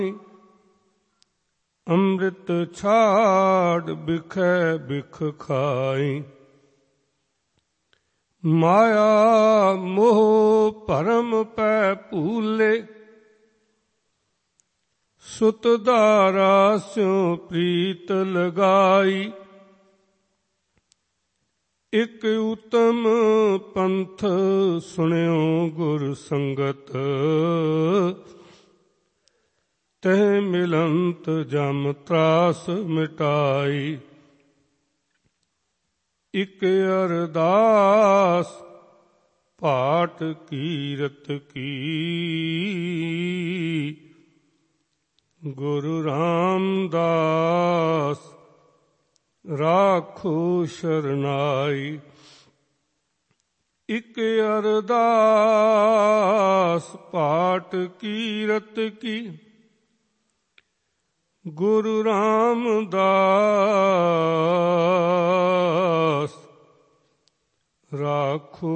ਅੰਮ੍ਰਿਤ ਛਾੜ ਬਿਖੈ ਬਿਖ ਖਾਈ। ਮਾਇਆ ਮੋਹ ਭਰਮ ਪੈ ਭੂਲੇ, ਸੁਤ ਧਾਰਾ ਸਿਉ ਪ੍ਰੀਤ ਲਗਾਈ। ਇਕ ਉਤਮ ਪੰਥ ਸੁਣਿਓ ਗੁਰ ਸੰਗਤ, ਤਹਿ ਮਿਲੰਤ ਜਮ ਤਰਾਸ ਮਿਟਾਈ। ਇਕ ਅਰਦਾਸ ਪਾਠ ਕੀਰਤ ਕੀ, ਗੁਰੂ ਰਾਮਦਾਸ ਰਾਖੋ ਸ਼ਰਨਾਈ। ਇਕ ਅਰਦਾਸ ਪਾਠ ਕੀਰਤ ਕੀ, ਗੁਰੂ ਰਾਮਦਾਸ ਰਾਖੋ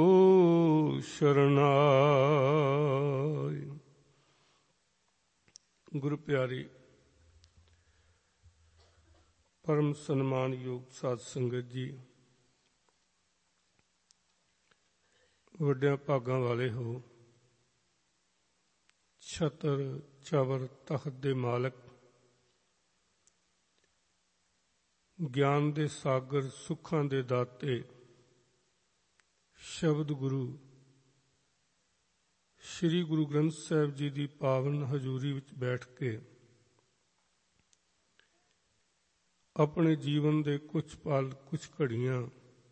ਸ਼ਰਨਾਈ। ਗੁਰੂ ਪਿਆਰੀ ਪਰਮ ਸਨਮਾਨਯੋਗ ਸਾਧ ਸੰਗਤ ਜੀ, ਵੱਡਿਆਂ ਭਾਗਾਂ ਵਾਲੇ ਹੋ। ਛਤਰ ਚਵਰ ਤਖਤ ਦੇ ਮਾਲਕ, ਗਿਆਨ ਦੇ ਸਾਗਰ, ਸੁੱਖਾਂ ਦੇ ਦਾਤੇ, ਸ਼ਬਦ ਗੁਰੂ ਸ੍ਰੀ ਗੁਰੂ ਗ੍ਰੰਥ ਸਾਹਿਬ ਜੀ ਦੀ ਪਾਵਨ ਹਜ਼ੂਰੀ ਵਿੱਚ ਬੈਠ ਕੇ ਆਪਣੇ ਜੀਵਨ ਦੇ ਕੁਝ ਪਲ, ਕੁਝ ਘੜੀਆਂ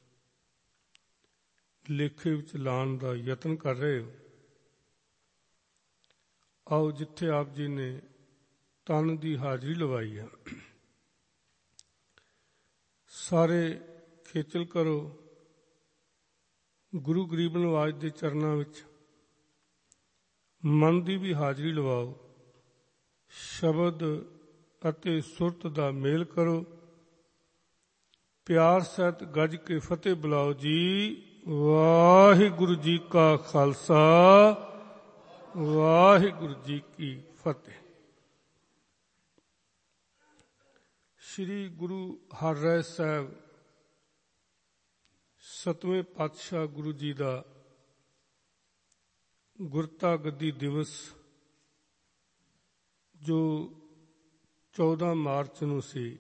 ਲੇਖੇ ਵਿੱਚ ਲਾਉਣ ਦਾ ਯਤਨ ਕਰ ਰਹੇ ਹੋ। ਆਓ, ਜਿੱਥੇ ਆਪ ਜੀ ਨੇ ਤਨ ਦੀ ਹਾਜ਼ਰੀ ਲਵਾਈ ਹੈ, ਸਾਰੇ ਖੇਚਲ ਕਰੋ ਗੁਰੂ ਗਰੀਬ ਨਵਾਜ ਦੇ ਚਰਨਾਂ ਵਿੱਚ। ਮਨ ਦੀ ਵੀ ਹਾਜ਼ਰੀ ਲਵਾਓ, ਸ਼ਬਦ ਅਤੇ ਸੁਰਤ ਦਾ ਮੇਲ ਕਰੋ। ਪਿਆਰ ਸਹਿਤ ਗੱਜ ਕੇ ਫਤਿਹ ਬੁਲਾਓ ਜੀ। ਵਾਹਿਗੁਰੂ ਜੀ ਕਾ ਖਾਲਸਾ, ਵਾਹਿਗੁਰੂ ਜੀ ਕੀ ਫਤਿਹ। ਸ਼੍ਰੀ ਗੁਰੂ ਹਰਿਰਾਏ ਸਾਹਿਬ ਸਤਵੇਂ ਪਾਤਸ਼ਾਹ ਗੁਰੂ ਜੀ ਦਾ ਗੁਰਤਾ ਗੱਦੀ ਦਿਵਸ, ਜੋ 14 ਮਾਰਚ ਨੂੰ ਸੀ,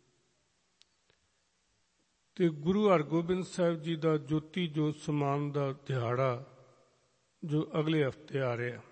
ਤੇ ਗੁਰੂ ਹਰਗੋਬਿੰਦ ਸਾਹਿਬ ਜੀ ਦਾ ਜੋਤੀ ਜੋਤ ਸਮਾਨ ਦਾ ਦਿਹਾੜਾ, ਜੋ ਅਗਲੇ ਹਫ਼ਤੇ ਆ ਰਿਹਾ।